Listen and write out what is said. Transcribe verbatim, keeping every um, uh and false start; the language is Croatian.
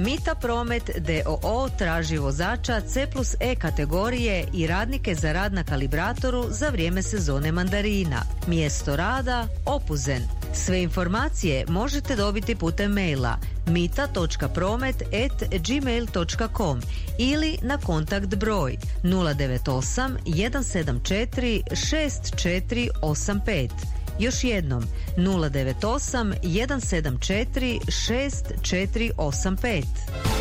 Mita Promet d o o traži vozača C plus E kategorije i radnike za rad na kalibratoru za vrijeme sezone mandarina. Mjesto rada Opuzen. Sve informacije možete dobiti putem maila mita točka promet at gmail točka com ili na kontakt broj nula devet osam jedan sedam četiri šest četiri osam pet. Još jednom nula devet osam jedan sedam četiri šest četiri osam pet.